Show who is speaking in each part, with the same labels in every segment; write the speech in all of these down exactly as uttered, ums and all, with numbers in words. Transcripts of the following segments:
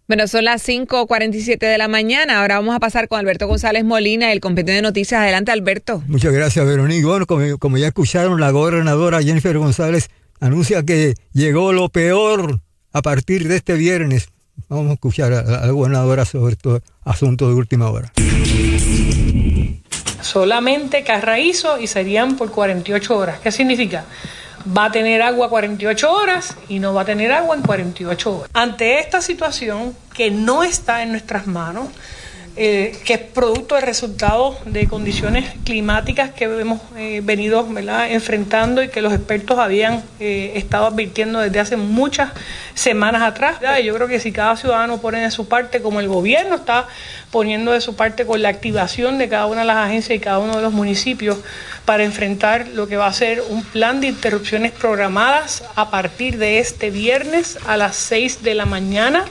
Speaker 1: Bueno, son las cinco cuarenta y siete de la mañana. Ahora vamos a pasar con Alberto González Molina, el compendio de noticias. Adelante, Alberto.
Speaker 2: Muchas gracias, Verónica. Bueno, como, como ya escucharon, la gobernadora Jennifer González anuncia que llegó lo peor a partir de este viernes. Vamos a escuchar a, a la gobernadora sobre este asunto de última hora.
Speaker 3: Solamente carraízo y serían por cuarenta y ocho horas. ¿Qué significa? Va a tener agua cuarenta y ocho horas y no va a tener agua en cuarenta y ocho horas. Ante esta situación que no está en nuestras manos, eh, que es producto del resultado de condiciones climáticas que hemos eh, venido, ¿verdad?, enfrentando y que los expertos habían eh, estado advirtiendo desde hace muchas semanas atrás. Yo creo que si cada ciudadano pone de su parte, como el gobierno está poniendo de su parte con la activación de cada una de las agencias y cada uno de los municipios para enfrentar lo que va a ser un plan de interrupciones programadas a partir de este viernes a las seis de la mañana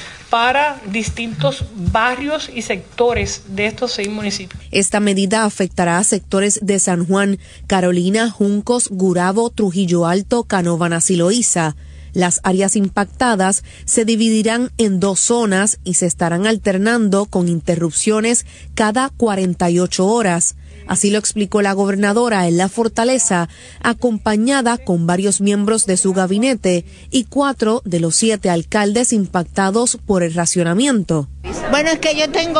Speaker 3: para distintos barrios y sectores de estos seis municipios.
Speaker 4: Esta medida afectará a sectores de San Juan, Carolina, Juncos, Gurabo, Trujillo Alto, Canóvanas y Loíza. Las áreas impactadas se dividirán en dos zonas y se estarán alternando con interrupciones cada cuarenta y ocho horas. Así lo explicó la gobernadora en La Fortaleza, acompañada con varios miembros de su gabinete y cuatro de los siete alcaldes impactados por el racionamiento.
Speaker 5: Bueno, es que yo tengo,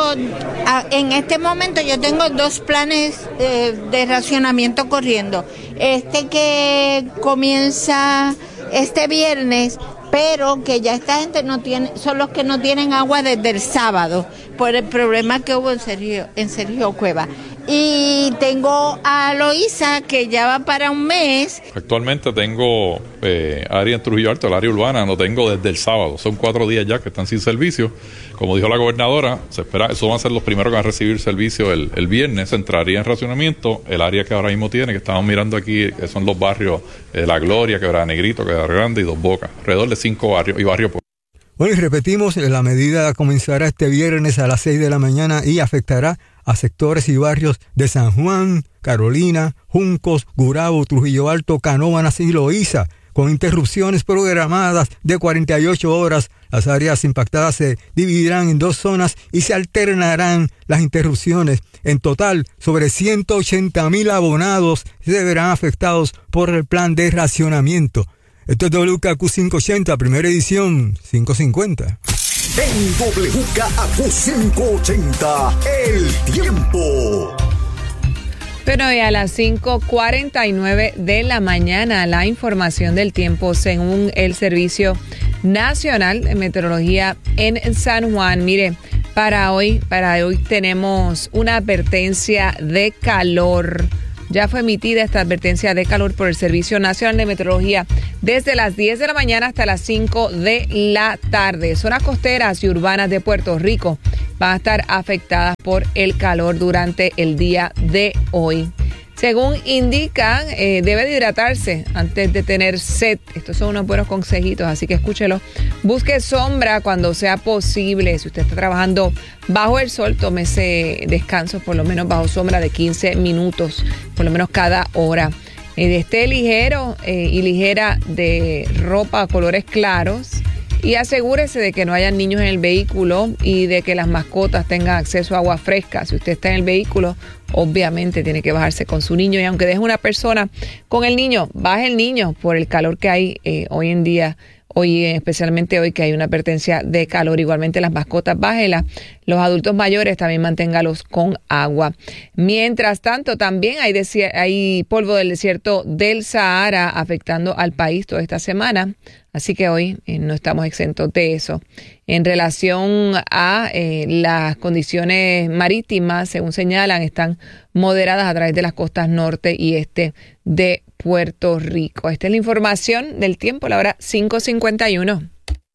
Speaker 5: en este momento yo tengo dos planes eh, de racionamiento corriendo. Este que comienza este viernes, pero que ya esta gente no tiene, son los que no tienen agua desde el sábado por el problema que hubo en Sergio, en Sergio Cueva. Y tengo a Loíza, que ya va para un mes.
Speaker 6: Actualmente tengo eh, área en Trujillo Alto, el área urbana, lo tengo desde el sábado. Son cuatro días ya que están sin servicio. Como dijo la gobernadora, se espera, esos van a ser los primeros que van a recibir servicio el, el viernes. Entraría en racionamiento el área que ahora mismo tiene, que estamos mirando aquí, que son los barrios eh, La Gloria, Quebrada Negrito, Quebrada Grande y Dos Bocas. Alrededor de cinco barrios y barrios.
Speaker 2: Bueno, y repetimos, la medida comenzará este viernes a las seis de la mañana y afectará a sectores y barrios de San Juan, Carolina, Juncos, Gurabo, Trujillo Alto, Canóvanas y Loíza, con interrupciones programadas de cuarenta y ocho horas. Las áreas impactadas se dividirán en dos zonas y se alternarán las interrupciones. En total, sobre ciento ochenta mil abonados se verán afectados por el plan de racionamiento. Esto es W K Q quinientos ochenta, primera edición, quinientos cincuenta.
Speaker 7: En W K Q quinientos ochenta, el tiempo.
Speaker 1: Pero hoy a las cinco cuarenta y nueve de la mañana, la información del tiempo según el Servicio Nacional de Meteorología en San Juan. Mire, para hoy, para hoy tenemos una advertencia de calor. Ya fue emitida esta advertencia de calor por el Servicio Nacional de Meteorología desde las diez de la mañana hasta las cinco de la tarde. Zonas costeras y urbanas de Puerto Rico van a estar afectadas por el calor durante el día de hoy. Según indican, eh, debe de hidratarse antes de tener sed. Estos son unos buenos consejitos, así que escúchelo. Busque sombra cuando sea posible. Si usted está trabajando bajo el sol, tómese descansos por lo menos bajo sombra de quince minutos, por lo menos cada hora. Eh, esté ligero eh, y ligera de ropa, colores claros. Y asegúrese de que no haya niños en el vehículo y de que las mascotas tengan acceso a agua fresca. Si usted está en el vehículo, obviamente tiene que bajarse con su niño. Y aunque deje una persona con el niño, baje el niño por el calor que hay eh, hoy en día. Hoy, especialmente hoy que hay una advertencia de calor, igualmente las mascotas, bájelas. Los adultos mayores también manténgalos con agua. Mientras tanto, también hay, desier- hay polvo del desierto del Sahara afectando al país toda esta semana. Así que hoy eh, no estamos exentos de eso. En relación a eh, las condiciones marítimas, según señalan, están moderadas a través de las costas norte y este de Puerto Rico. Esta es la información del tiempo, la hora cinco cincuenta y uno.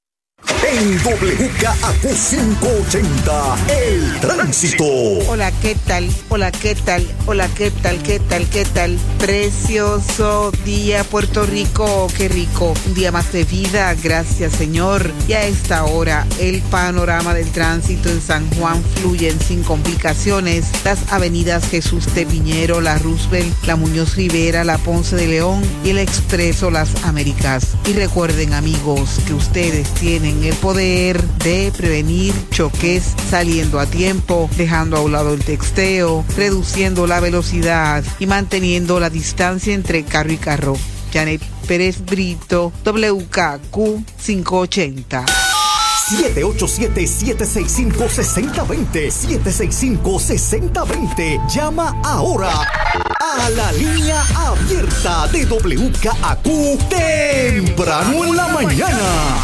Speaker 7: En W K Q quinientos ochenta, el tránsito.
Speaker 8: Hola, ¿qué tal? Hola, ¿qué tal? Hola, ¿qué tal? ¿Qué tal? ¿Qué tal? Precioso día, Puerto Rico. Qué rico. Un día más de vida. Gracias, Señor. Y a esta hora, el panorama del tránsito en San Juan fluye sin complicaciones. Las avenidas Jesús de Piñero, la Roosevelt, la Muñoz Rivera, la Ponce de León y el Expreso Las Américas. Y recuerden, amigos, que ustedes tienen el poder de prevenir choques saliendo a tiempo, dejando a un lado el texteo, reduciendo la velocidad y manteniendo la distancia entre carro y carro. Janet Pérez Brito, W K Q quinientos ochenta.
Speaker 7: siete ocho siete, siete seis cinco, seis cero dos cero, siete seis cinco, seis cero dos cero. Llama ahora a la línea abierta de W K Q temprano en la mañana.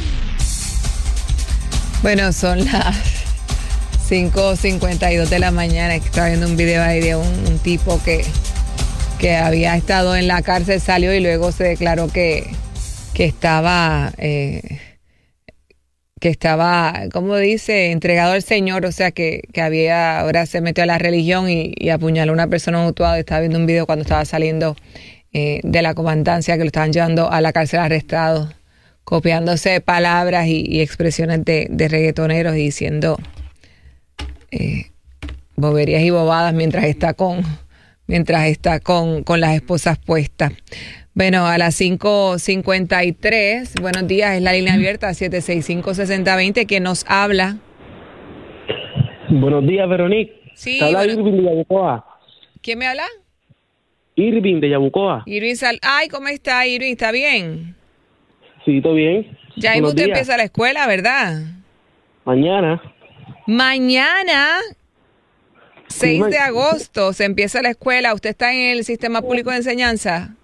Speaker 1: Bueno, son las cinco cincuenta y dos de la mañana. Estaba viendo un video ahí de un, un tipo que, que había estado en la cárcel, salió y luego se declaró que, que estaba... Eh, que estaba, como dice, entregado al Señor, o sea, que, que había, ahora se metió a la religión y, y apuñaló a una persona mutuada. Estaba viendo un video cuando estaba saliendo eh, de la comandancia, que lo estaban llevando a la cárcel arrestado, copiándose palabras y, y expresiones de, de reggaetoneros y diciendo eh, boberías y bobadas mientras está con, mientras está con, con las esposas puestas. Bueno, a las cinco cincuenta y tres, buenos días, es la línea abierta, siete seis cinco, seis cero dos cero, ¿quién nos habla?
Speaker 9: Buenos días, Veronique.
Speaker 1: Sí.
Speaker 9: Te habla
Speaker 1: Bueno.
Speaker 9: Irving de Yabucoa.
Speaker 1: ¿Quién me habla?
Speaker 9: Irving de Yabucoa.
Speaker 1: Irving Sal... Ay, ¿cómo está Irving? ¿Está bien?
Speaker 9: Sí, ¿todo bien?
Speaker 1: Ya mismo
Speaker 9: Buenos
Speaker 1: usted
Speaker 9: días.
Speaker 1: empieza la escuela, ¿verdad?
Speaker 9: Mañana.
Speaker 1: Mañana, seis
Speaker 9: ma-
Speaker 1: de agosto, se empieza la escuela. ¿Usted está en el sistema público de enseñanza?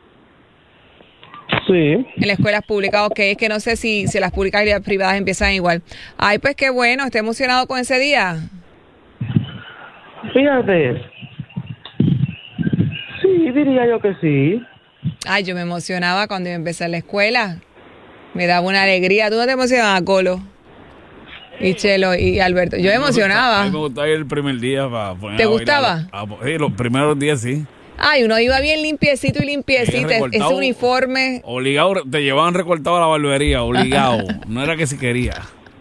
Speaker 9: Sí.
Speaker 1: En las escuelas públicas, ok, es que no sé si, si las públicas y las privadas empiezan igual. Ay, pues qué bueno, estoy emocionado con ese día.
Speaker 9: Fíjate. Sí, diría yo que sí.
Speaker 1: Ay, yo me emocionaba cuando iba a empezar la escuela. Me daba una alegría. ¿Tú no te emocionabas, Colo? Y Chelo y Alberto. Yo me emocionaba.
Speaker 10: A mí me gustaba ir el primer día para poner
Speaker 1: ¿Te
Speaker 10: a bailar.
Speaker 1: gustaba?
Speaker 10: A- sí, los primeros días sí.
Speaker 1: Ay, uno iba bien limpiecito y limpiecito. Ese
Speaker 10: Recortado.
Speaker 1: uniforme.
Speaker 10: Obligado, te llevaban recortado a la barbería, obligado. No era que si quería.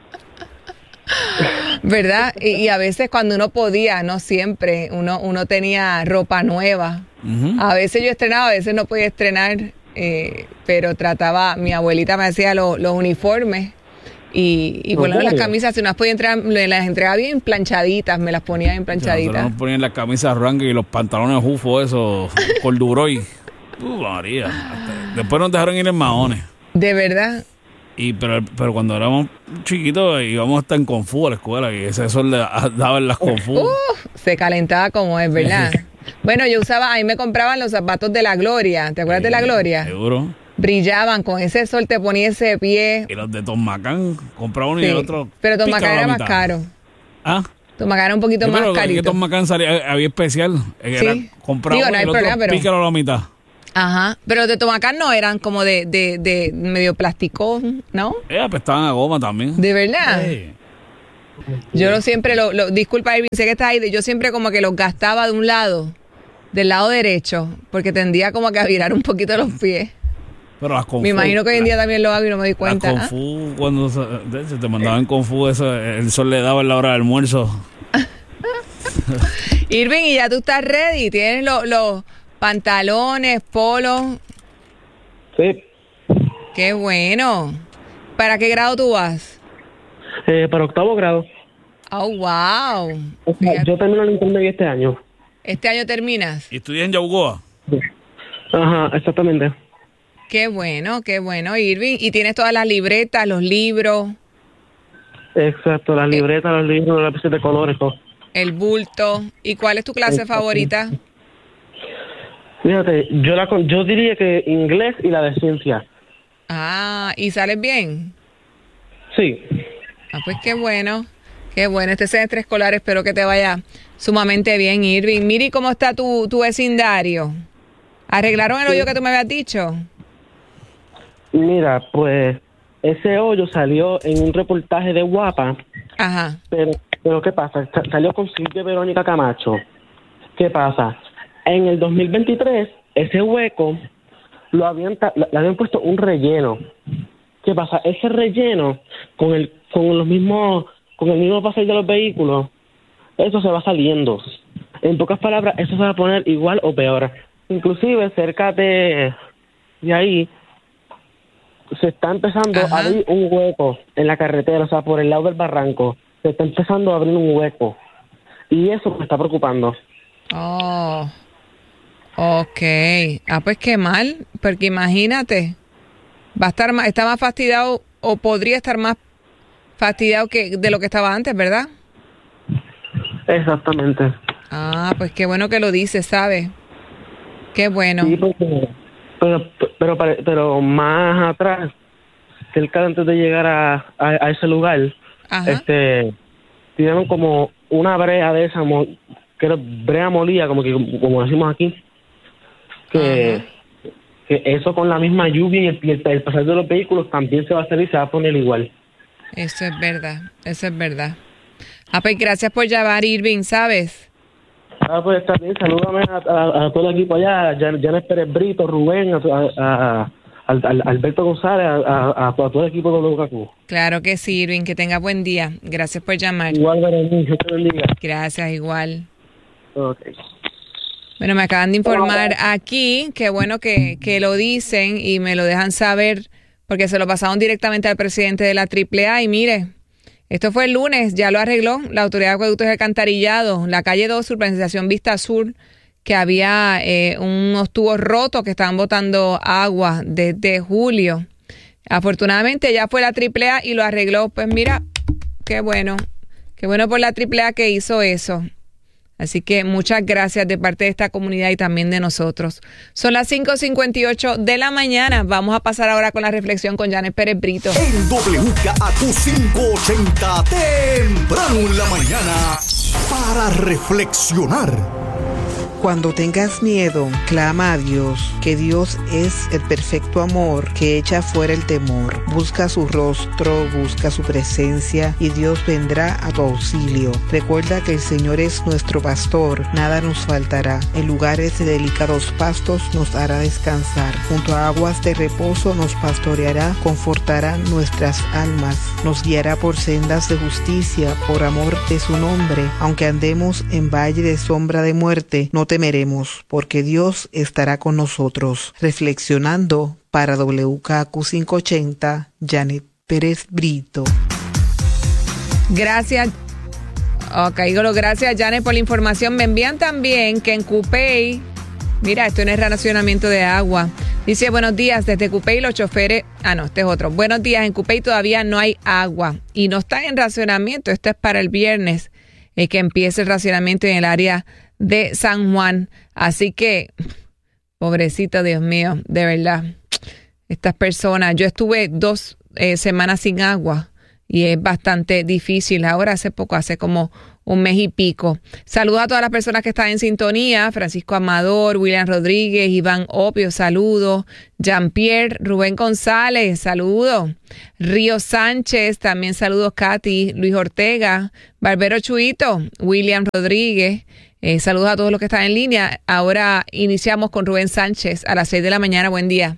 Speaker 1: ¿Verdad? Y, y a veces cuando uno podía, no siempre, uno, uno tenía ropa nueva.
Speaker 10: Ujú.
Speaker 1: A veces yo estrenaba, a veces no podía estrenar, eh, pero trataba, mi abuelita me hacía lo- los uniformes y, y por lo menos las camisas, si no las podía entregar, me las entregaba bien planchaditas, me las ponía bien
Speaker 10: Nosotros
Speaker 1: planchaditas.
Speaker 10: nos ponían las camisas rangas y los pantalones jufos esos, corduroy. Uh, María. Hasta- Después nos dejaron ir en maones.
Speaker 1: De verdad.
Speaker 10: Y pero, pero cuando éramos chiquitos íbamos hasta en Kung Fu a la escuela y ese sol le daba en las Kung Fu.
Speaker 1: Uh, se calentaba como es, ¿verdad? Bueno, yo usaba, a mí me compraban los zapatos de la Gloria, ¿te acuerdas de la Gloria?
Speaker 10: Seguro.
Speaker 1: Brillaban, con ese sol te ponía ese pie.
Speaker 10: Y los de Tom Macán, compraba uno y
Speaker 1: Sí,
Speaker 10: el otro.
Speaker 1: pero Tom
Speaker 10: pícalo
Speaker 1: Macán
Speaker 10: a la
Speaker 1: era más
Speaker 10: mitad.
Speaker 1: caro.
Speaker 10: Ah.
Speaker 1: Tom Macán era un poquito
Speaker 10: Sí,
Speaker 1: más
Speaker 10: pero es que
Speaker 1: carito.
Speaker 10: Tom Macán salía, había especial. eh,
Speaker 1: Sí.
Speaker 10: Era comprar
Speaker 1: Digo,
Speaker 10: uno
Speaker 1: no
Speaker 10: y
Speaker 1: hay
Speaker 10: el otro,
Speaker 1: problema, pero-
Speaker 10: pícalo a la mitad.
Speaker 1: Ajá, pero los de Tomacán no eran como de, de, de medio plástico, ¿no?
Speaker 10: Eh, apestaban a goma también.
Speaker 1: ¿De verdad?
Speaker 10: Sí.
Speaker 1: Yo lo siempre, lo, lo, disculpa Irving, sé que estás ahí, yo siempre como que los gastaba de un lado, del lado derecho, porque tendía como que a virar un poquito los pies.
Speaker 10: Pero las Kung
Speaker 1: Me
Speaker 10: Fu,
Speaker 1: imagino que hoy en
Speaker 10: la-
Speaker 1: día también lo hago y no me doy
Speaker 10: Las
Speaker 1: cuenta.
Speaker 10: Kung
Speaker 1: ¿Ah?
Speaker 10: Fu, cuando se, de hecho, te mandaban Kung Fu, eso, el sol le daba en la hora del almuerzo.
Speaker 1: Irving, y ya tú estás ready, tienes los, los pantalones, polos,
Speaker 9: Sí.
Speaker 1: qué bueno. ¿Para qué grado tú vas?
Speaker 9: Eh, para octavo grado.
Speaker 1: Oh, wow.
Speaker 9: O sea,
Speaker 1: Fíjate.
Speaker 9: yo termino el intermedio este año.
Speaker 1: Este año terminas.
Speaker 10: ¿Y estudias en Yabucoa?
Speaker 9: Ajá, exactamente.
Speaker 1: Qué bueno, qué bueno, Irving. Y tienes todas las libretas, los libros,
Speaker 9: Exacto, las libretas, los libros, los lápices de colores, todo.
Speaker 1: el bulto. ¿Y cuál es tu clase
Speaker 9: Exacto.
Speaker 1: favorita?
Speaker 9: Fíjate, yo la con- yo diría que inglés y la de ciencia.
Speaker 1: Ah, ¿y sales bien?
Speaker 9: Sí.
Speaker 1: Ah, pues qué bueno, qué bueno. Este semestre escolar espero que te vaya sumamente bien, Irving. Miri, ¿cómo está tu, tu vecindario? ¿Arreglaron el hoyo que tú me habías dicho?
Speaker 9: Mira, pues ese hoyo salió en un reportaje de Guapa,
Speaker 1: Ajá.
Speaker 9: pero, pero ¿qué pasa? Sa- Salió con Silvia Verónica Camacho. ¿Qué pasa? En el dos mil veintitrés, ese hueco lo habían ta- le habían puesto un relleno. ¿Qué pasa? Ese relleno con el con los mismos con el mismo paseo de los vehículos, eso se va saliendo. En pocas palabras, eso se va a poner igual o peor. Inclusive cerca de, de ahí se está empezando
Speaker 1: Ajá.
Speaker 9: a abrir un hueco en la carretera, o sea, por el lado del barranco. Se está empezando a abrir un hueco. Y eso me está preocupando.
Speaker 1: Oh, ok. Ah, pues qué mal, porque imagínate, va a estar más, está más fastidiado o podría estar más fastidiado que de lo que estaba antes, ¿verdad?
Speaker 9: Exactamente.
Speaker 1: Ah, pues qué bueno que lo dices, ¿sabes? Qué bueno.
Speaker 9: Sí, porque, pero, pero, pero, pero más atrás, cerca antes de llegar a, a, a ese lugar,
Speaker 1: Ajá.
Speaker 9: este, tienen como una brea de esa, mo, que era brea molida, como que como decimos aquí, que, que eso con la misma lluvia y el, y el, el pasar de los vehículos también se va a hacer y se va a poner igual.
Speaker 1: Eso es verdad, eso es verdad. Ah, pues gracias por llamar, Irving, ¿sabes?
Speaker 9: Ah, pues está bien, salúdame a, a, a todo el equipo allá, Jan, Janes Pérez Brito, Rubén, a, a, a, a, a Alberto González, a, a, a todo el equipo de W K Q.
Speaker 1: Claro que sí, Irving, que tenga buen día. Gracias por llamar.
Speaker 9: Igual, Berenice, te bendiga.
Speaker 1: Gracias, igual.
Speaker 9: Okay.
Speaker 1: Bueno, me acaban de informar aquí, qué bueno que, que lo dicen y me lo dejan saber, porque se lo pasaron directamente al presidente de la triple A y mire, esto fue el lunes, ya lo arregló la Autoridad de Acueductos y Alcantarillado, la calle dos, urbanización Vista Sur, que había eh, unos tubos rotos que estaban botando agua desde julio. Afortunadamente ya fue la triple A y lo arregló. Pues mira, qué bueno, qué bueno por la triple A que hizo eso. Así que muchas gracias de parte de esta comunidad y también de nosotros. Son las cinco cincuenta y ocho de la mañana. Vamos a pasar ahora con la reflexión con Janet Pérez Brito.
Speaker 7: En W K Q quinientos ochenta, temprano en la mañana, para reflexionar.
Speaker 8: Cuando tengas miedo, clama a Dios, que Dios es el perfecto amor que echa fuera el temor. Busca su rostro, busca su presencia y Dios vendrá a tu auxilio. Recuerda que el Señor es nuestro pastor, nada nos faltará. En lugares de delicados pastos nos hará descansar. Junto a aguas de reposo nos pastoreará, confortará nuestras almas. Nos guiará por sendas de justicia, por amor de su nombre. Aunque andemos en valle de sombra de muerte, no temeremos, porque Dios estará con nosotros. Reflexionando para W K Q quinientos ochenta, Janet Pérez Brito.
Speaker 1: Gracias. Ok, Golo, gracias, Janet, por la información. Me envían también que en Cupey, mira, esto no es racionamiento de agua. Dice, buenos días, desde Cupey los choferes, ah no, este es otro. Buenos días, en Cupey todavía no hay agua y no está en racionamiento, esto es para el viernes, eh, que empiece el racionamiento en el área de San Juan. Así que, pobrecito, Dios mío, de verdad, estas personas, yo estuve dos eh, semanas sin agua y es bastante difícil. Ahora hace poco, hace como un mes y pico. Saludos a todas las personas que están en sintonía. Francisco Amador, William Rodríguez, Iván Opio, saludos. Jean-Pierre, Rubén González, saludos. Río Sánchez, también saludos. Katy, Luis Ortega, Barbero Chuito, William Rodríguez. Eh, saludos a todos los que están en línea. Ahora iniciamos con Rubén Sánchez a las seis de la mañana. Buen día.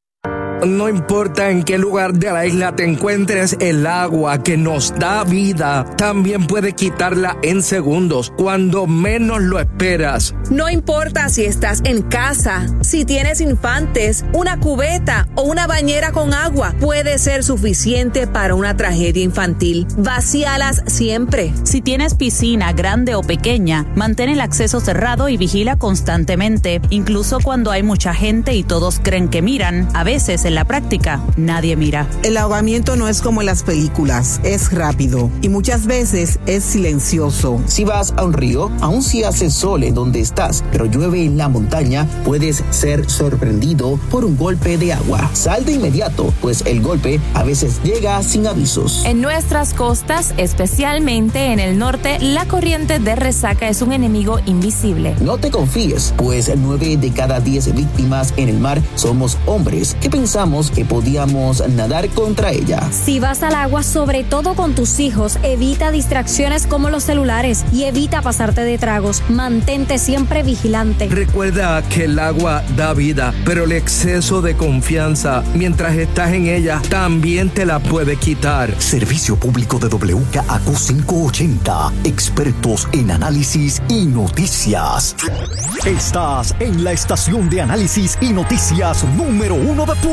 Speaker 11: No importa en qué lugar de la isla te encuentres, el agua que nos da vida también puede quitarla en segundos, cuando menos lo esperas.
Speaker 12: No importa si estás en casa, si tienes infantes, una cubeta o una bañera con agua, puede ser suficiente para una tragedia infantil. Vacíalas siempre.
Speaker 13: Si tienes piscina grande o pequeña, mantén el acceso cerrado y vigila constantemente, incluso cuando hay mucha gente y todos creen que miran. A veces en la práctica, nadie mira.
Speaker 8: El ahogamiento no es como en las películas, es rápido y muchas veces es silencioso.
Speaker 14: Si vas a un río, aun si hace sol en donde estás, pero llueve en la montaña, puedes ser sorprendido por un golpe de agua. Sal de inmediato, pues el golpe a veces llega sin avisos.
Speaker 15: En nuestras costas, especialmente en el norte, la corriente de resaca es un enemigo invisible.
Speaker 14: No te confíes, pues nueve de cada diez víctimas en el mar somos hombres que pensamos que podíamos nadar contra ella.
Speaker 15: Si vas al agua, sobre todo con tus hijos, evita distracciones como los celulares y evita pasarte de tragos. Mantente siempre vigilante.
Speaker 11: Recuerda que el agua da vida, pero el exceso de confianza mientras estás en ella también te la puede quitar.
Speaker 7: Servicio público de W K Q quinientos ochenta, expertos en análisis y noticias. Estás en la estación de análisis y noticias número uno de Puerto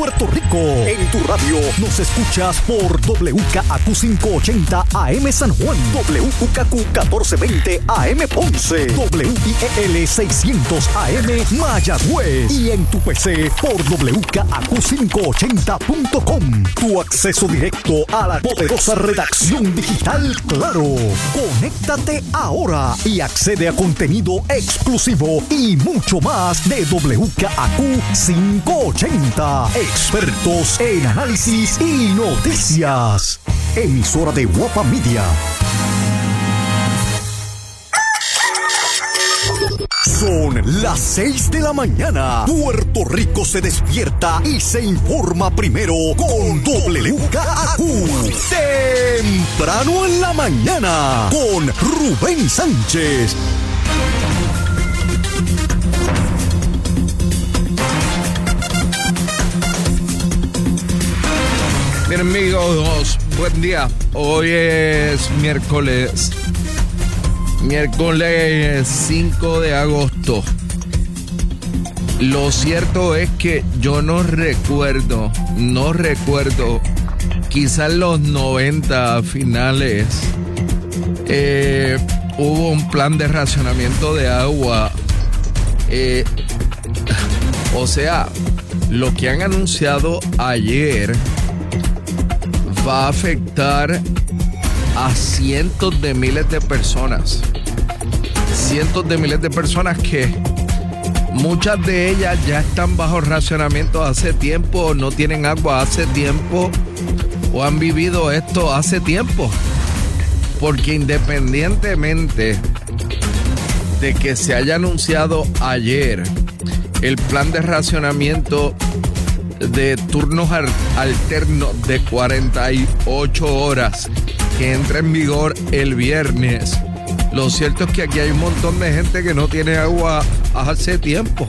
Speaker 7: Puerto Rico. En tu radio nos escuchas por W K A Q quinientos ochenta A M San Juan, W U K Q mil cuatrocientos veinte A M Ponce, W I E L seiscientos A M Mayagüez y en tu P C por W K A Q quinientos ochenta punto com. Tu acceso directo a la poderosa redacción digital Claro. Conéctate ahora y accede a contenido exclusivo y mucho más de W K A Q quinientos ochenta. Expertos en análisis y noticias. Emisora de Guapa Media. Son las seis de la mañana. Puerto Rico se despierta y se informa primero con W K A Q. Temprano en la mañana con Rubén Sánchez.
Speaker 11: Bien, amigos, buen día. Hoy es miércoles. Miércoles cinco de agosto. Lo cierto es que yo no recuerdo, no recuerdo, quizás en los noventa finales, eh, hubo un plan de racionamiento de agua. Eh, o sea, lo que han anunciado ayer va a afectar a cientos de miles de personas. Cientos de miles de personas que muchas de ellas ya están bajo racionamiento hace tiempo, no tienen agua hace tiempo o han vivido esto hace tiempo. Porque independientemente de que se haya anunciado ayer el plan de racionamiento de turnos alternos de cuarenta y ocho horas que entra en vigor el viernes, lo cierto es que aquí hay un montón de gente que no tiene agua hace tiempo.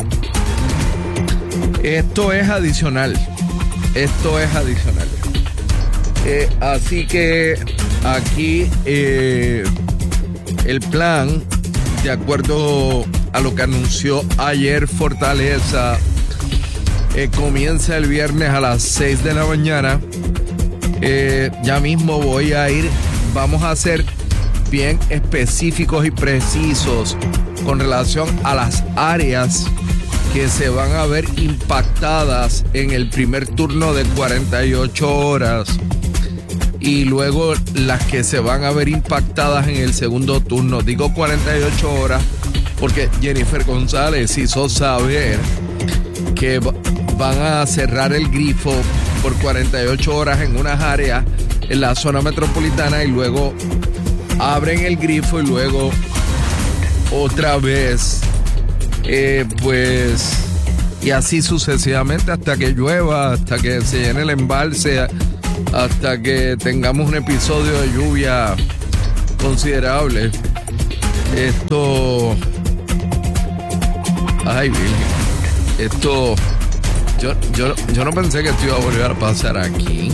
Speaker 11: Esto es adicional. Esto es adicional. Eh, así que aquí eh, el plan, de acuerdo a lo que anunció ayer Fortaleza, eh, comienza el viernes a las seis de la mañana. Eh, ya mismo voy a ir, vamos a ser bien específicos y precisos con relación a las áreas que se van a ver impactadas en el primer turno de cuarenta y ocho horas y luego las que se van a ver impactadas en el segundo turno. Digo cuarenta y ocho horas porque Jennifer González hizo saber que van a cerrar el grifo por cuarenta y ocho horas en unas áreas en la zona metropolitana y luego abren el grifo y luego otra vez eh, pues y así sucesivamente hasta que llueva, hasta que se llene el embalse, hasta que tengamos un episodio de lluvia considerable. Esto ay virgen, esto Yo, yo, yo no pensé que esto iba a volver a pasar aquí.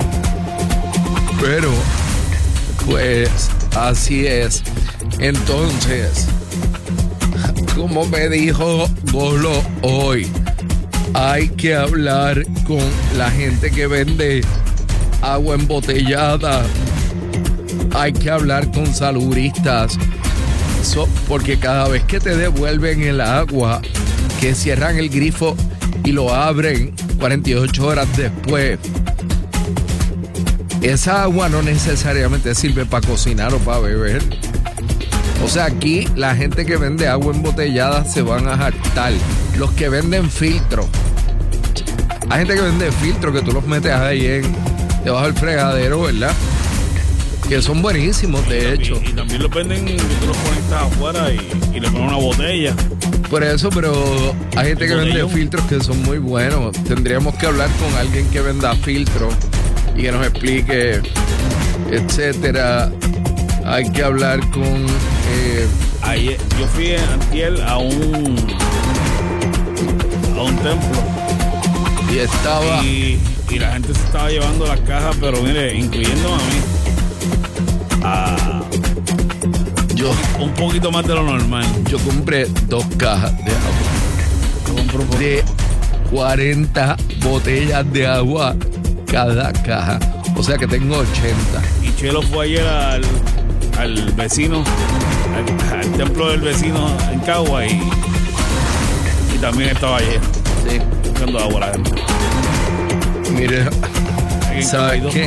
Speaker 11: Pero, pues, así es. Entonces, como me dijo Golo hoy, hay que hablar con la gente que vende agua embotellada. Hay que hablar con salubristas. So, porque cada vez que te devuelven el agua, que cierran el grifo y lo abren cuarenta y ocho horas después, esa agua no necesariamente sirve para cocinar o para beber. O sea, aquí la gente que vende agua embotellada se van a hartar. Los que venden filtro, hay gente que vende filtro que tú los metes ahí en debajo del fregadero, ¿verdad? Que son buenísimos, de
Speaker 10: y
Speaker 11: hecho.
Speaker 10: También, y también lo venden que tú los conectas afuera y, y le pones una botella.
Speaker 11: Por eso, pero hay gente que vende filtros que son muy buenos. Tendríamos que hablar con alguien que venda filtros y que nos explique, etcétera. Hay que hablar con... Eh,
Speaker 10: Ayer, yo fui antier a un... a un templo.
Speaker 11: Y estaba...
Speaker 10: Y, y la gente se estaba llevando las cajas, pero mire, incluyendo a mí. A...
Speaker 11: Yo,
Speaker 10: un poquito más de lo normal.
Speaker 11: Yo compré dos cajas de agua. De cuarenta botellas de agua cada caja. O sea que tengo ochenta.
Speaker 10: Y Chelo fue ayer al, al vecino, al, al templo del vecino en Cagua y, y también estaba ayer.
Speaker 11: Sí.
Speaker 10: Buscando agua la gente.
Speaker 11: Mire, ¿sabes qué?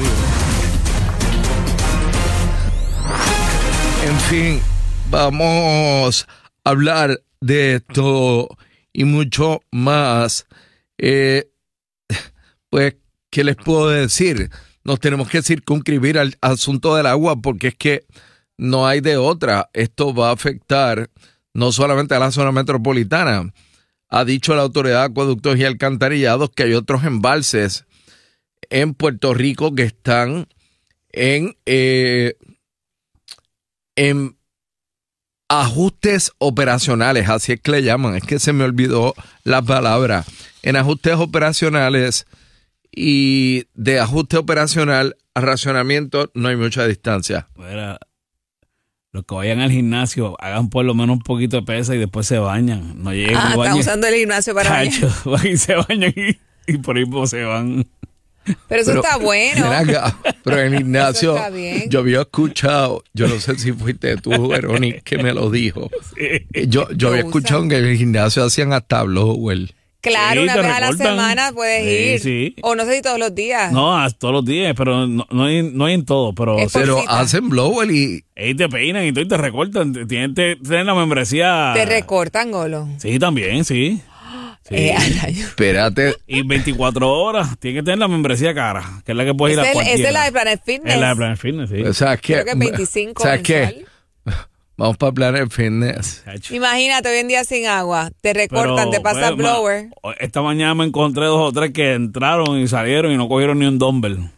Speaker 11: En fin, vamos a hablar de esto y mucho más. Eh, pues, ¿qué les puedo decir? Nos tenemos que circunscribir al asunto del agua porque es que no hay de otra. Esto va a afectar no solamente a la zona metropolitana. Ha dicho la Autoridad de Acueductos y Alcantarillados que hay otros embalses en Puerto Rico que están en, eh, en ajustes operacionales, así es que le llaman, es que se me olvidó la palabra. En ajustes operacionales y de ajuste operacional a racionamiento no hay mucha distancia.
Speaker 10: Mira, los que vayan al gimnasio hagan por lo menos un poquito de pesa y después se bañan. No lleguen
Speaker 1: ah, están usando el gimnasio para
Speaker 10: Cacho, bañar. Y se bañan y, y por ahí pues se van.
Speaker 1: Pero eso pero, está bueno.
Speaker 11: Acá, pero en el gimnasio yo había escuchado, yo no sé si fuiste tú, Verónica, que me lo dijo. Sí. Yo, yo había escuchado que en el gimnasio hacían hasta blower.
Speaker 1: Claro,
Speaker 10: sí,
Speaker 1: una vez recortan. A la semana puedes
Speaker 10: sí,
Speaker 1: ir.
Speaker 10: Sí.
Speaker 1: O no sé si todos los días.
Speaker 10: No, todos los días, pero no, no, hay, no hay en todo. Pero,
Speaker 11: pero hacen blower y...
Speaker 10: Y te peinan y todo y te recortan. Tienen, te, tienen la membresía...
Speaker 1: ¿Te recortan, Golo?
Speaker 10: Sí, también, sí. Sí.
Speaker 1: Eh,
Speaker 11: Espérate.
Speaker 10: Y veinticuatro horas. Tiene que tener la membresía cara, que es la que puedes ir a cualquiera.
Speaker 1: Esa es la de Planet Fitness.
Speaker 10: Es la de Planet Fitness, sí.
Speaker 11: O sea, es que,
Speaker 1: creo que es veinticinco
Speaker 11: ¿sabes qué? Vamos para Planet Fitness.
Speaker 1: Imagínate, hoy en día sin agua. Te recortan, pero, te pasa el blower.
Speaker 10: Ma, esta mañana me encontré dos o tres que entraron y salieron y no cogieron ni un dumbbell.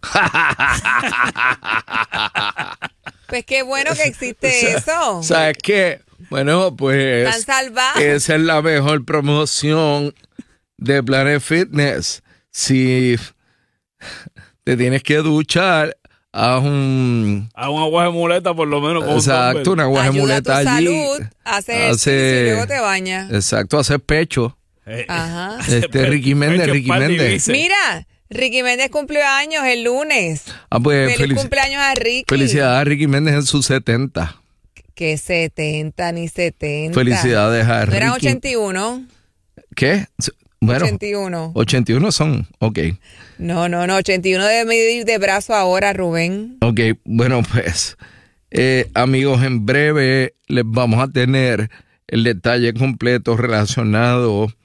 Speaker 1: Pues qué bueno que existe o sea, eso.
Speaker 11: ¿Sabes qué? Bueno, pues
Speaker 1: Tan salvaje.
Speaker 11: Esa es la mejor promoción de Planet Fitness. Si te tienes que duchar, haz un...
Speaker 10: Haz un agua de muleta por lo menos. Con
Speaker 11: exacto, un agua de muleta allí.
Speaker 1: Salud, hace hace, y luego te bañas.
Speaker 11: Exacto, hacer pecho.
Speaker 1: Ajá.
Speaker 11: Este, Ricky Méndez, Ricky Méndez.
Speaker 1: Mira, Ricky Méndez cumplió años el lunes.
Speaker 11: Ah, pues
Speaker 1: feliz felici- cumpleaños a Ricky.
Speaker 11: Felicidades a Ricky Méndez en sus setenta.
Speaker 1: Que setenta ni setenta.
Speaker 11: Felicidades a Ricky.
Speaker 1: ¿No eran ochenta y uno?
Speaker 11: ¿Qué? Bueno,
Speaker 1: ochenta y uno.
Speaker 11: ochenta y uno son, ok.
Speaker 1: No, no, no, ochenta y uno debe medir de brazo ahora, Rubén.
Speaker 11: Ok, bueno, pues, eh, amigos, en breve les vamos a tener el detalle completo relacionado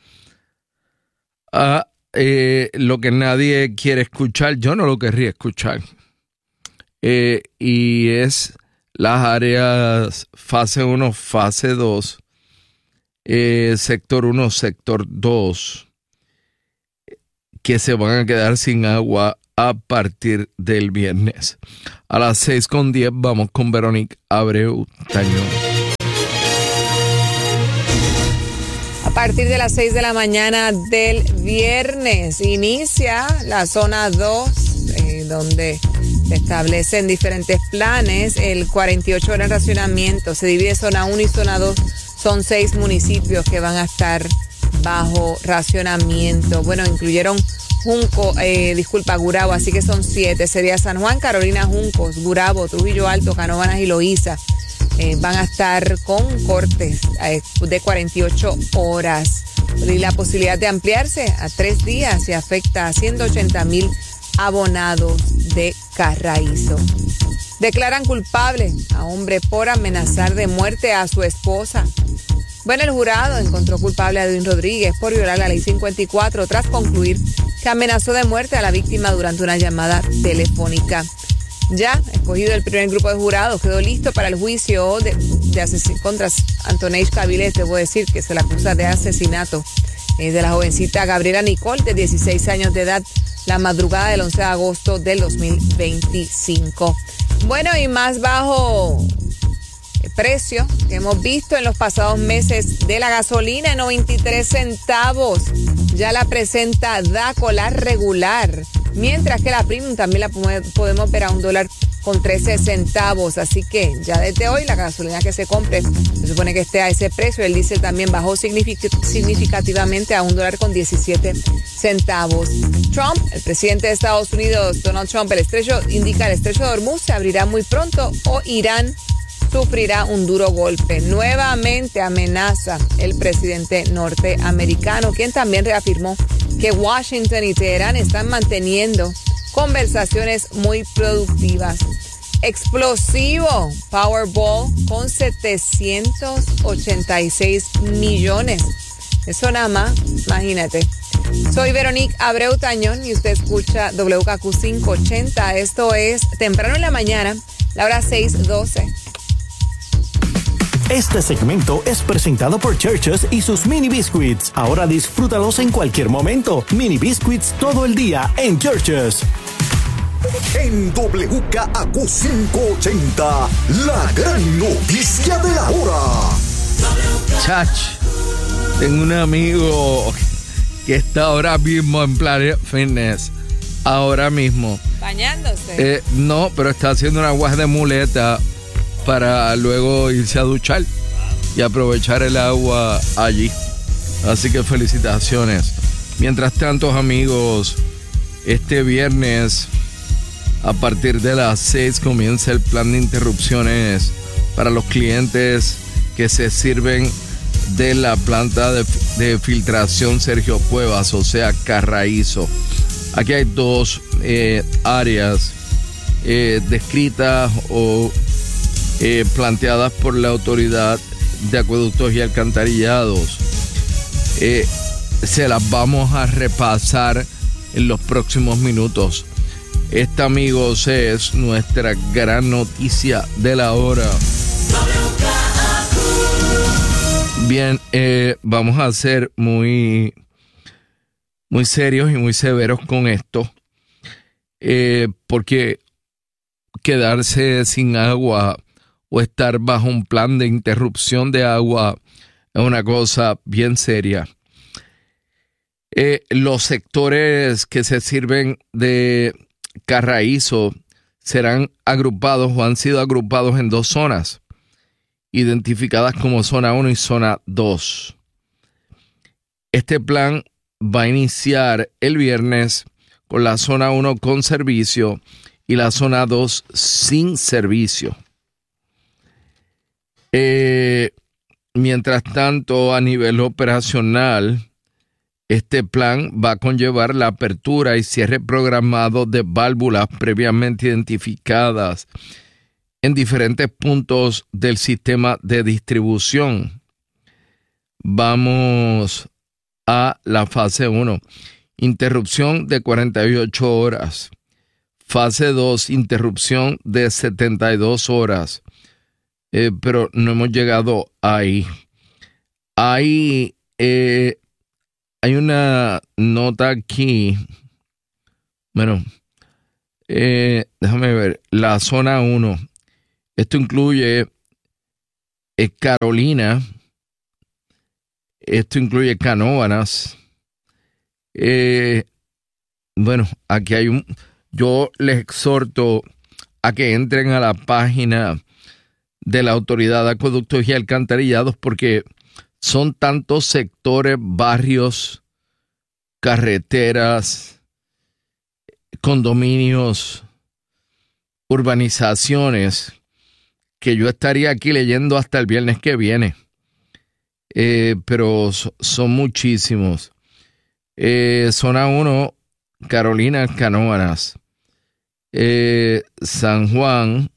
Speaker 11: a eh, lo que nadie quiere escuchar. Yo no lo querría escuchar. Eh, y es las áreas fase uno, fase dos, eh, sector uno, sector dos, que se van a quedar sin agua a partir del viernes. A las seis con diez vamos con Verónica Abreu Tañón.
Speaker 1: A partir de las seis de la mañana del viernes inicia la zona dos, eh, donde se establecen diferentes planes. El cuarenta y ocho horas de racionamiento se divide zona uno y zona dos. Son seis municipios que van a estar bajo racionamiento. Bueno, incluyeron Junco, eh, disculpa, Gurabo, así que son siete. Sería San Juan, Carolina, Juncos, Gurabo, Trujillo Alto, Canóvanas y Loíza. Eh, van a estar con cortes eh, de cuarenta y ocho horas. Y la posibilidad de ampliarse a tres días y afecta a ciento ochenta mil abonados de Carraízo. Declaran culpable a hombre por amenazar de muerte a su esposa. Bueno, el jurado encontró culpable a Edwin Rodríguez por violar la ley cincuenta y cuatro tras concluir que amenazó de muerte a la víctima durante una llamada telefónica. Ya escogido el primer grupo de jurados, quedó listo para el juicio de, de asesin- contra Antoneix Caviles. Debo decir que se le acusa de asesinato eh, de la jovencita Gabriela Nicole, de dieciséis años de edad, la madrugada del once de agosto del dos mil veinticinco. Bueno, y más bajo el precio que hemos visto en los pasados meses de la gasolina, en noventa y tres centavos. Ya la presenta D A C O, la regular, mientras que la premium también la podemos ver a un dólar con trece centavos. Así que ya desde hoy la gasolina que se compre se supone que esté a ese precio. El diésel también bajó significativamente a un dólar con diecisiete centavos. Trump, el presidente de Estados Unidos, Donald Trump, el estrecho indica el estrecho de Hormuz se abrirá muy pronto o Irán sufrirá un duro golpe. Nuevamente amenaza el presidente norteamericano, quien también reafirmó que Washington y Teherán están manteniendo conversaciones muy productivas. Explosivo Powerball con setecientos ochenta y seis millones. Eso nada más, imagínate. Soy Veronique Abreu Tañón y usted escucha W K Q quinientos ochenta. Esto es temprano en la mañana, la hora seis doce.
Speaker 7: Este segmento es presentado por Churches y sus mini biscuits. Ahora disfrútalos en cualquier momento. Mini biscuits todo el día en Churches. En W K Q quinientos ochenta, la gran noticia de la hora.
Speaker 11: Chach, tengo un amigo que está ahora mismo en Planet Fitness. Ahora mismo.
Speaker 1: ¿Bañándose?
Speaker 11: Eh, no, pero está haciendo una guas de muleta para luego irse a duchar y aprovechar el agua allí. Así que felicitaciones. Mientras tanto, amigos, este viernes a partir de las seis comienza el plan de interrupciones para los clientes que se sirven de la planta de, de filtración Sergio Cuevas, o sea, Carraízo. Aquí hay dos eh, áreas eh, descritas o Eh, planteadas por la Autoridad de Acueductos y Alcantarillados. Eh, se las vamos a repasar en los próximos minutos. Esta, amigos, es nuestra gran noticia de la hora. Bien, eh, vamos a ser muy, muy serios y muy severos con esto, eh, porque quedarse sin agua o estar bajo un plan de interrupción de agua es una cosa bien seria. Eh, los sectores que se sirven de Carraízo serán agrupados o han sido agrupados en dos zonas, identificadas como zona uno y zona dos. Este plan va a iniciar el viernes con la zona uno con servicio y la zona dos sin servicio. Eh, mientras tanto, a nivel operacional, este plan va a conllevar la apertura y cierre programado de válvulas previamente identificadas en diferentes puntos del sistema de distribución. Vamos a la fase uno, interrupción de cuarenta y ocho horas. Fase dos, interrupción de setenta y dos horas. Eh, pero no hemos llegado ahí. Hay, eh, hay una nota aquí. Bueno, eh, déjame ver. La zona uno. Esto incluye eh, Carolina. Esto incluye Canóvanas. Eh, bueno, aquí hay un... Yo les exhorto a que entren a la página de la Autoridad de Acueductos y Alcantarillados, porque son tantos sectores, barrios, carreteras, condominios, urbanizaciones, que yo estaría aquí leyendo hasta el viernes que viene. Eh, pero so, son muchísimos. Eh, zona uno, Carolina, Canóvanas, eh, San Juan,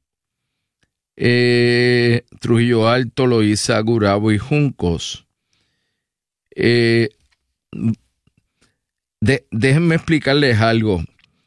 Speaker 11: Eh, Trujillo Alto, Loíza, Gurabo y Juncos. Eh, de, déjenme explicarles algo.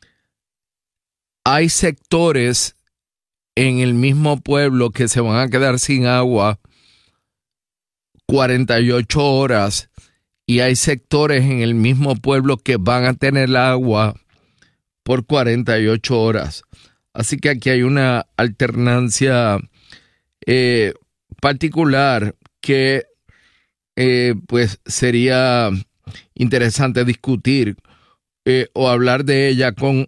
Speaker 11: Hay sectores en el mismo pueblo que se van a quedar sin agua cuarenta y ocho horas y hay sectores en el mismo pueblo que van a tener agua por cuarenta y ocho horas. Así que aquí hay una alternancia eh, particular que eh, pues sería interesante discutir eh, o hablar de ella con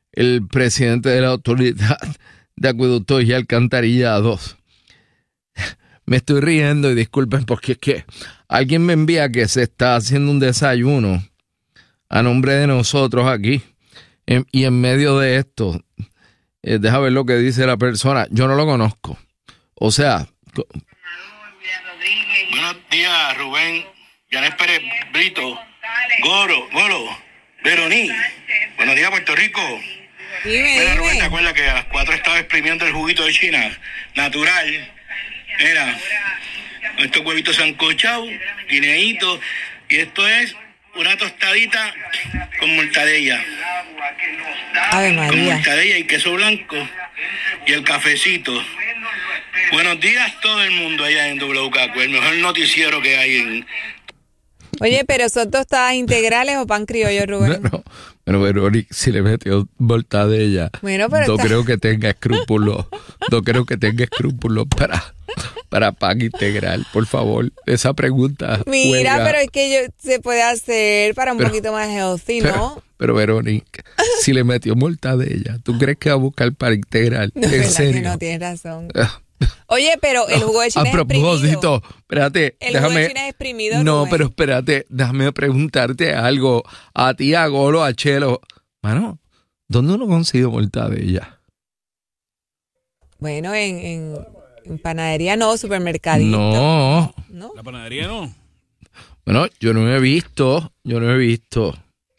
Speaker 11: el presidente de la Autoridad de Acueductos y Alcantarillados. Me estoy riendo y disculpen porque es que alguien me envía que se está haciendo un desayuno a nombre de nosotros aquí. En, y en medio de esto, eh, deja ver lo que dice la persona. Yo no lo conozco. O sea... Co-
Speaker 16: Buenos días, Rubén. Yanes Pérez Brito. Goro, Goro. Veroní. Buenos días, Puerto Rico. Mira, Rubén, ¿te acuerdas que a las cuatro estaba exprimiendo el juguito de China? Natural. Mira, estos huevitos sancochados, guineitos, y esto es una tostadita con mortadella.
Speaker 1: Ave María.
Speaker 16: Con mortadella y queso blanco y el cafecito. Buenos días todo el mundo allá en W K Q, el mejor noticiero que hay en...
Speaker 1: Oye, pero ¿son tostadas integrales o pan criollo, Rubén?
Speaker 11: No, pero Verónica, si le metió mortadella,
Speaker 1: bueno, pero
Speaker 11: no
Speaker 1: está...
Speaker 11: creo que tenga escrúpulos, no creo que tenga escrúpulos para, para pan integral, por favor. Esa pregunta.
Speaker 1: Mira,
Speaker 11: huelga.
Speaker 1: pero es que yo, se puede hacer para un
Speaker 11: pero,
Speaker 1: poquito más healthy,
Speaker 11: pero,
Speaker 1: ¿no?
Speaker 11: Pero Verónica, si le metió mortadella, ¿tú crees que va a buscar pan integral?
Speaker 1: No,
Speaker 11: ¿En serio?
Speaker 1: Que no, tienes razón. Oye, pero el jugo de China
Speaker 11: a
Speaker 1: es exprimido.
Speaker 11: A propósito, espérate,
Speaker 1: el
Speaker 11: déjame.
Speaker 1: jugo de China es exprimido,
Speaker 11: No,
Speaker 1: Rubén.
Speaker 11: pero espérate, déjame preguntarte algo. A ti, a Golo, a Chelo. Mano, ¿dónde uno consigue mortadella?
Speaker 1: Bueno, en, en, en panadería no, supermercadito.
Speaker 11: No.
Speaker 1: ¿No?
Speaker 10: ¿La panadería no?
Speaker 11: Bueno, yo no he visto, yo no he visto.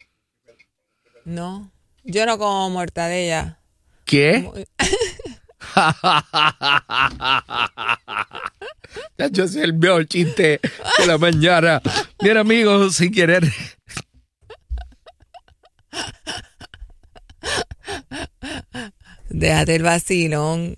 Speaker 1: No, yo no como mortadella.
Speaker 11: ¿Qué? Yo soy el mejor chiste de la mañana. Bien, amigos, si quieren.
Speaker 1: Déjate el vacilón.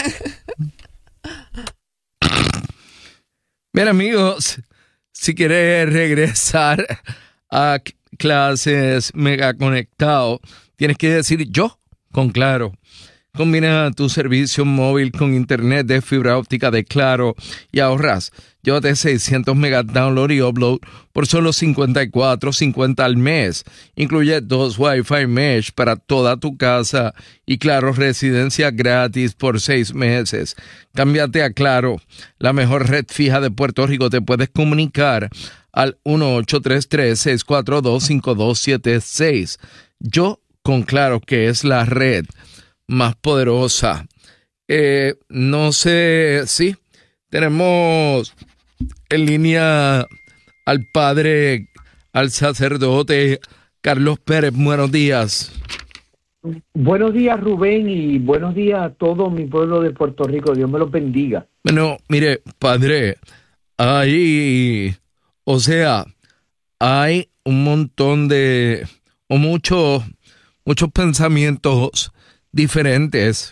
Speaker 11: Bien, amigos, si quieres regresar a clases mega conectado, tienes que decir yo con Claro. Combina tu servicio móvil con internet de fibra óptica de Claro y ahorras. Llévate seiscientos megas download y upload por solo cincuenta y cuatro cincuenta al mes. Incluye dos Wi-Fi mesh para toda tu casa y Claro residencia gratis por seis meses. Cámbiate a Claro, la mejor red fija de Puerto Rico. Te puedes comunicar al uno ocho tres tres, seis cuatro dos, cinco dos siete seis. Yo con Claro, que es la red más poderosa. Eh, no sé, sí, tenemos en línea al padre, al sacerdote Carlos Pérez. Buenos días.
Speaker 17: Buenos días, Rubén, y buenos días a todo mi pueblo de Puerto Rico. Dios me los bendiga.
Speaker 11: Bueno, mire, padre, hay, o sea, hay un montón de, o muchos, muchos pensamientos diferentes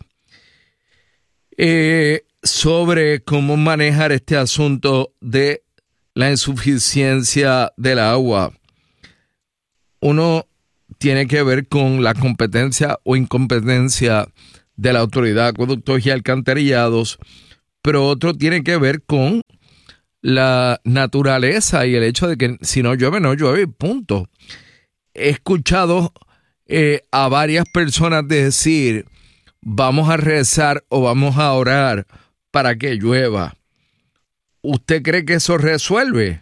Speaker 11: eh, sobre cómo manejar este asunto de la insuficiencia del agua. Uno tiene que ver con la competencia o incompetencia de la Autoridad de Acueductos y Alcantarillados, pero otro tiene que ver con la naturaleza y el hecho de que si no llueve, no llueve, punto. He escuchado Eh, a varias personas decir vamos a rezar o vamos a orar para que llueva. ¿Usted cree que eso resuelve?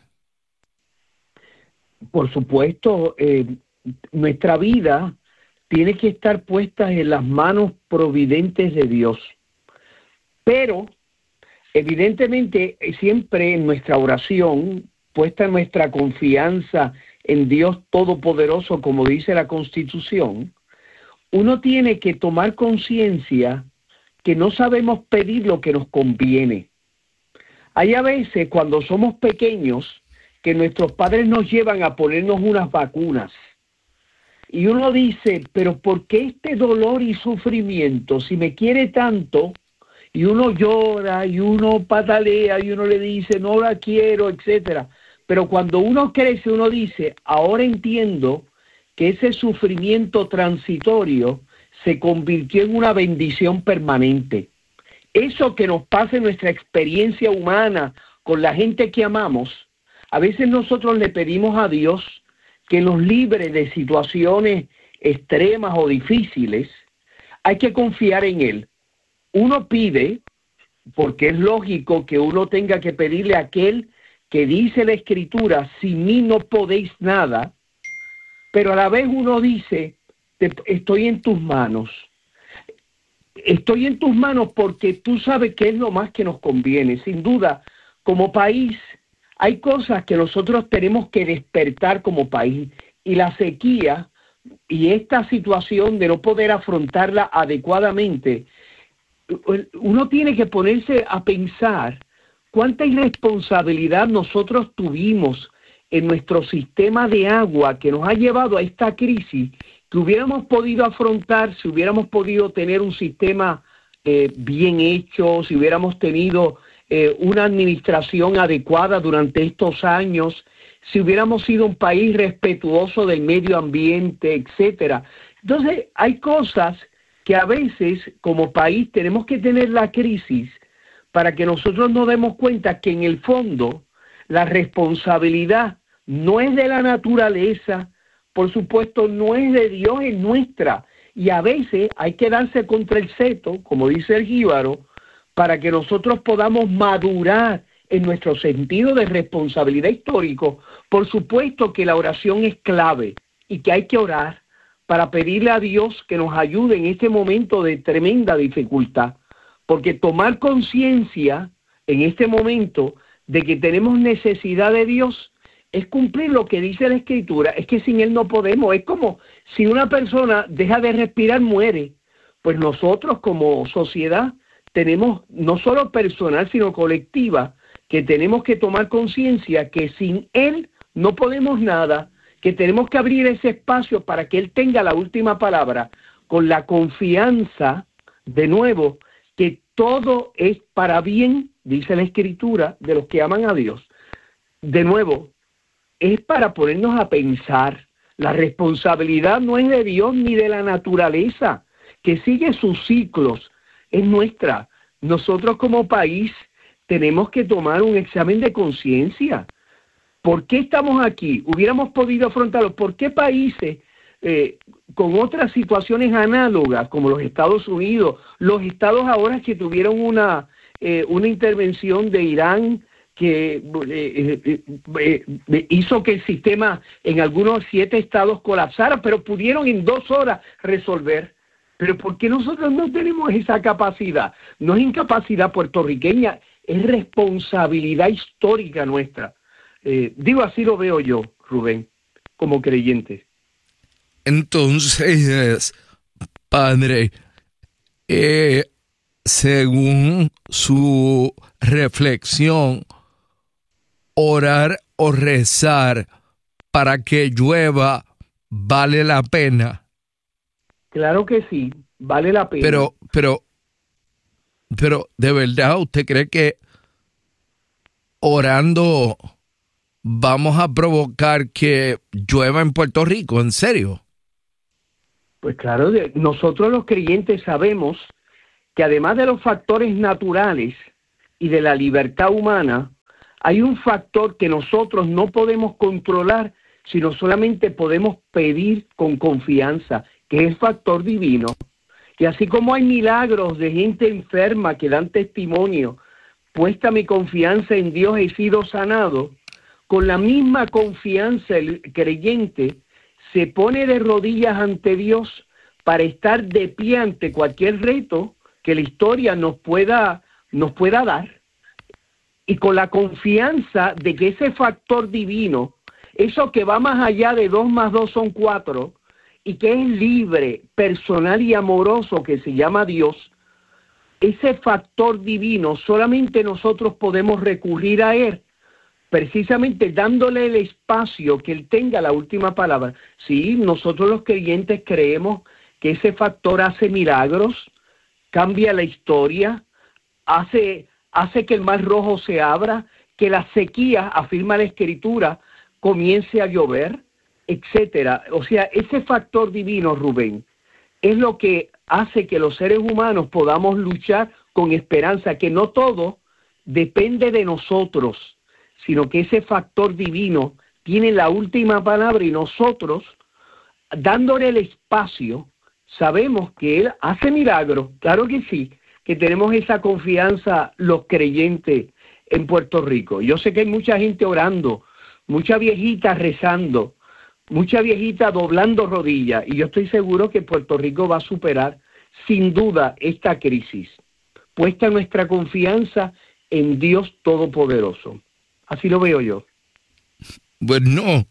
Speaker 17: Por supuesto, eh, nuestra vida tiene que estar puesta en las manos providentes de Dios, pero evidentemente siempre en nuestra oración, puesta nuestra confianza en Dios Todopoderoso, como dice la Constitución, uno tiene que tomar conciencia que no sabemos pedir lo que nos conviene. Hay a veces cuando somos pequeños que nuestros padres nos llevan a ponernos unas vacunas y uno dice, pero ¿por qué este dolor y sufrimiento? Si me quiere tanto, y uno llora y uno patalea y uno le dice, no la quiero, etcétera. Pero cuando uno crece, uno dice, ahora entiendo que ese sufrimiento transitorio se convirtió en una bendición permanente. Eso que nos pasa en nuestra experiencia humana con la gente que amamos, a veces nosotros le pedimos a Dios que nos libre de situaciones extremas o difíciles, hay que confiar en Él. Uno pide, porque es lógico que uno tenga que pedirle a aquel que dice la Escritura, sin mí no podéis nada, pero a la vez uno dice, estoy en tus manos. Estoy en tus manos porque tú sabes que es lo más que nos conviene. Sin duda, como país, hay cosas que nosotros tenemos que despertar como país, y la sequía y esta situación de no poder afrontarla adecuadamente, uno tiene que ponerse a pensar cuánta irresponsabilidad nosotros tuvimos en nuestro sistema de agua que nos ha llevado a esta crisis, que hubiéramos podido afrontar si hubiéramos podido tener un sistema eh, bien hecho, si hubiéramos tenido eh, una administración adecuada durante estos años, si hubiéramos sido un país respetuoso del medio ambiente, etcétera. Entonces, hay cosas que a veces como país tenemos que tener la crisis para que nosotros nos demos cuenta que en el fondo la responsabilidad no es de la naturaleza, por supuesto no es de Dios, es nuestra. Y a veces hay que darse contra el seto, como dice el jíbaro, para que nosotros podamos madurar en nuestro sentido de responsabilidad histórico. Por supuesto que la oración es clave y que hay que orar para pedirle a Dios que nos ayude en este momento de tremenda dificultad, porque tomar conciencia en este momento de que tenemos necesidad de Dios es cumplir lo que dice la Escritura. Es que sin Él no podemos. Es como si una persona deja de respirar, muere. Pues nosotros como sociedad tenemos, no solo personal, sino colectiva, que tenemos que tomar conciencia que sin Él no podemos nada, que tenemos que abrir ese espacio para que Él tenga la última palabra, con la confianza, de nuevo, que todo es para bien, dice la Escritura, de los que aman a Dios. De nuevo, es para ponernos a pensar. La responsabilidad no es de Dios ni de la naturaleza, que sigue sus ciclos, es nuestra. Nosotros como país tenemos que tomar un examen de conciencia. ¿Por qué estamos aquí? Hubiéramos podido afrontarlo. ¿Por qué países eh, con otras situaciones análogas, como los Estados Unidos, los estados ahora que tuvieron una, eh, una intervención de Irán que eh, eh, eh, hizo que el sistema en algunos siete estados colapsara, pero pudieron en dos horas resolver? Pero ¿por qué nosotros no tenemos esa capacidad? No es incapacidad puertorriqueña, es responsabilidad histórica nuestra. Eh, digo, así lo veo yo, Rubén, como creyente.
Speaker 11: Entonces, padre, eh, según su reflexión, orar o rezar para que llueva vale la pena.
Speaker 17: Claro que sí, vale la pena.
Speaker 11: Pero, pero, pero, ¿de verdad usted cree que orando vamos a provocar que llueva en Puerto Rico? ¿En serio?
Speaker 17: Pues claro, nosotros los creyentes sabemos que además de los factores naturales y de la libertad humana, hay un factor que nosotros no podemos controlar, sino solamente podemos pedir con confianza, que es el factor divino. Y así como hay milagros de gente enferma que dan testimonio, puesta mi confianza en Dios he sido sanado, con la misma confianza el creyente se pone de rodillas ante Dios para estar de pie ante cualquier reto que la historia nos pueda, nos pueda dar. Y con la confianza de que ese factor divino, eso que va más allá de dos más dos son cuatro, y que es libre, personal y amoroso, que se llama Dios, ese factor divino solamente nosotros podemos recurrir a Él, precisamente dándole el espacio que Él tenga la última palabra. Sí, nosotros los creyentes creemos que ese factor hace milagros, cambia la historia, hace, hace que el mar rojo se abra, que la sequía, afirma la Escritura, comience a llover, etcétera. O sea, ese factor divino, Rubén, es lo que hace que los seres humanos podamos luchar con esperanza, que no todo depende de nosotros, sino que ese factor divino tiene la última palabra y nosotros, dándole el espacio espacio, sabemos que Él hace milagros, claro que sí, que tenemos esa confianza los creyentes en Puerto Rico. Yo sé que hay mucha gente orando, mucha viejita rezando, mucha viejita doblando rodillas, y yo estoy seguro que Puerto Rico va a superar sin duda esta crisis, puesta nuestra confianza en Dios Todopoderoso. Así lo veo yo.
Speaker 11: Bueno,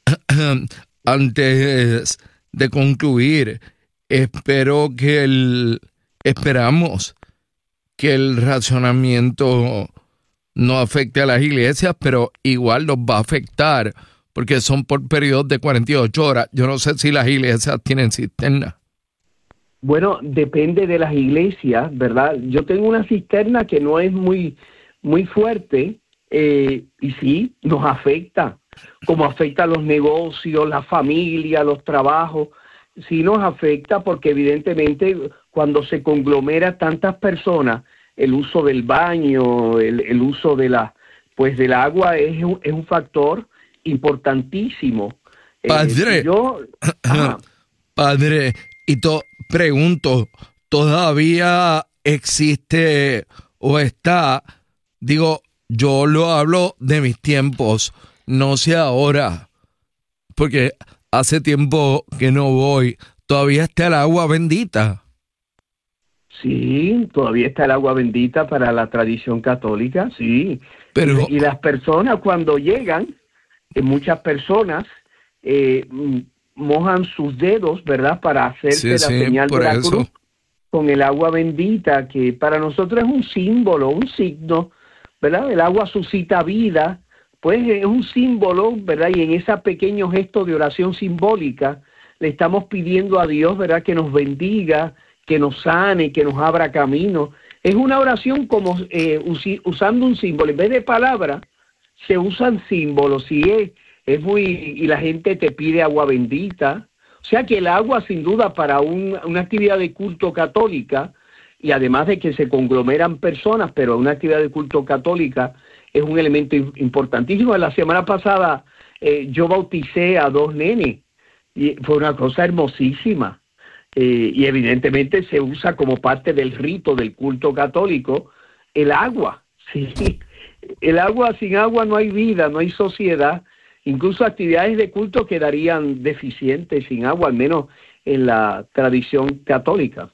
Speaker 11: antes de concluir, espero que el, esperamos que el racionamiento no afecte a las iglesias, pero igual los va a afectar, porque son por periodos de cuarenta y ocho horas. Yo no sé si las iglesias tienen cisterna.
Speaker 17: Bueno, depende de las iglesias, ¿verdad? Yo tengo una cisterna que no es muy, muy fuerte, eh, y sí, nos afecta, como afecta a los negocios, la familia, los trabajos. Sí nos afecta porque evidentemente cuando se conglomera tantas personas, el uso del baño, el, el uso de la, pues del agua es un, es un factor importantísimo.
Speaker 11: Padre,
Speaker 17: eh, yo,
Speaker 11: padre, y to, pregunto, ¿todavía existe o está? Digo, yo lo hablo de mis tiempos, no sé ahora, porque hace tiempo que no voy. ¿Todavía está el agua bendita?
Speaker 17: Sí, todavía está el agua bendita para la tradición católica, sí. Pero... Y, y las personas cuando llegan, eh, muchas personas eh, mojan sus dedos, ¿verdad? Para hacerse
Speaker 11: sí,
Speaker 17: la
Speaker 11: sí,
Speaker 17: señal de la
Speaker 11: eso.
Speaker 17: cruz con el agua bendita, que para nosotros es un símbolo, un signo, ¿verdad? El agua suscita vida, pues es un símbolo, ¿verdad? Y en ese pequeño gesto de oración simbólica le estamos pidiendo a Dios, ¿verdad? Que nos bendiga, que nos sane, que nos abra camino. Es una oración como eh, us- usando un símbolo. En vez de palabras, se usan símbolos. Y es, es muy, y la gente te pide agua bendita. O sea que el agua, sin duda, para un, una actividad de culto católica, y además de que se conglomeran personas, pero una actividad de culto católica es un elemento importantísimo. La semana pasada eh, yo bauticé a dos nenes, y fue una cosa hermosísima. Eh, y evidentemente se usa como parte del rito del culto católico el agua. Sí, el agua, sin agua no hay vida, no hay sociedad. Incluso actividades de culto quedarían deficientes sin agua, al menos en la tradición católica.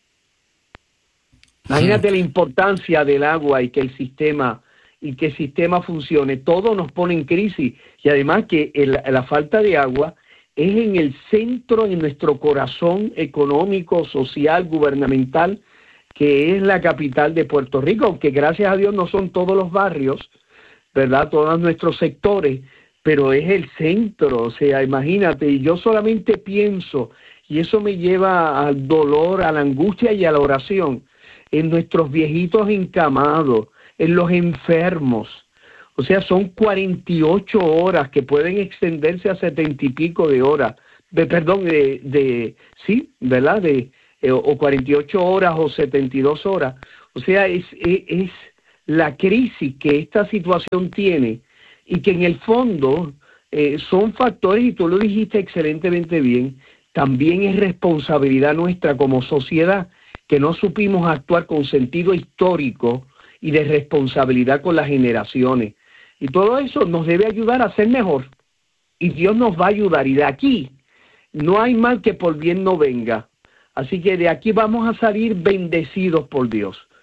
Speaker 17: Imagínate la importancia del agua y que el sistema y que el sistema funcione. Todo nos pone en crisis, y además que el, la falta de agua es en el centro de nuestro corazón económico, social, gubernamental, que es la capital de Puerto Rico, aunque gracias a Dios no son todos los barrios, ¿verdad? Todos nuestros sectores, pero es el centro. O sea, imagínate, y yo solamente pienso, y eso me lleva al dolor, a la angustia y a la oración, en nuestros viejitos encamados, en los enfermos. O sea, son cuarenta y ocho horas que pueden extenderse a setenta y pico de horas, de, perdón, de, de, sí, ¿verdad? De, eh, o cuarenta y ocho horas o setenta y dos horas. O sea, es, es, es la crisis que esta situación tiene, y que en el fondo eh, son factores, y tú lo dijiste excelentemente bien, también es responsabilidad nuestra como sociedad, que no supimos actuar con sentido histórico y de responsabilidad con las generaciones. Y todo eso nos debe ayudar a ser mejor. Y Dios nos va a ayudar. Y de aquí no hay mal que por bien no venga. Así que de aquí vamos a salir bendecidos por Dios.